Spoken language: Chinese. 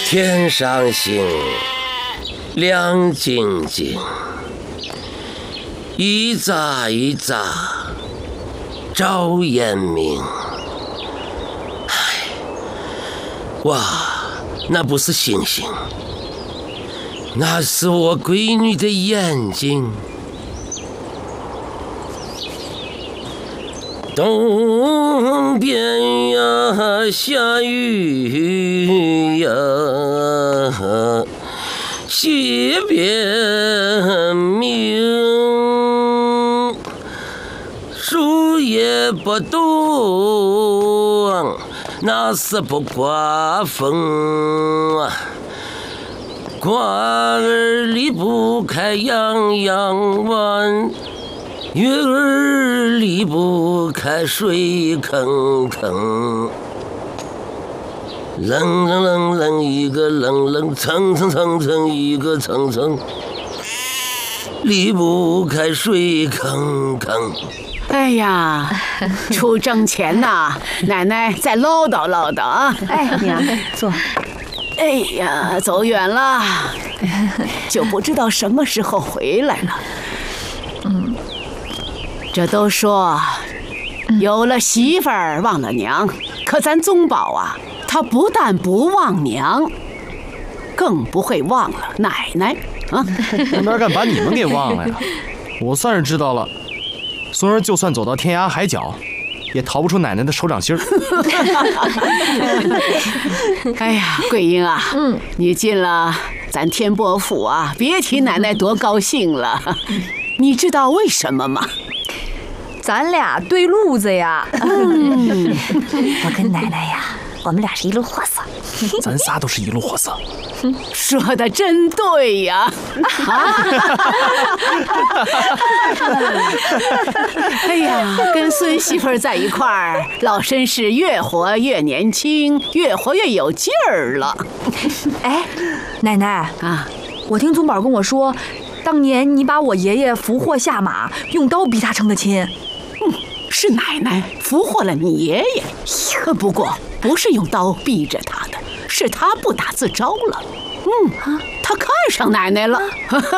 天上星，亮晶晶，一眨一眨照眼明。唉，哇，那不是星星，那是我闺女的眼睛。东边呀下雨呀，西边明，树叶不动，那是不刮风啊。瓜儿离不开洋洋湾，月儿离不开水坑坑，冷冷冷冷一个冷冷，蹭蹭蹭蹭一个蹭蹭，离不开水坑坑。 哎呀，出征前呐，奶奶再唠叨唠叨啊！ 哎，娘，坐。 哎呀，走远了，就不知道什么时候回来了。这都说有了媳妇儿忘了娘，可咱宗保啊，他不但不忘娘，更不会忘了奶奶啊！ 我哪敢把你们给忘了呀？我算是知道了，孙儿就算走到天涯海角，也逃不出奶奶的手掌心儿。 哎呀，桂英啊，你进了咱天波府啊，别提奶奶多高兴了。你知道为什么吗？ 咱俩对路子呀。我跟奶奶呀，我们俩是一路货色。 咱仨都是一路货色。 说的真对呀！哎呀，跟孙媳妇儿在一块儿，老绅士越活越年轻，越活越有劲儿了。 哎，奶奶啊， 我听宗保跟我说，当年你把我爷爷俘获下马，用刀逼他成的亲。 是奶奶俘获了你爷爷，不过不是用刀逼着他的，是他不打自招了。他看上奶奶了。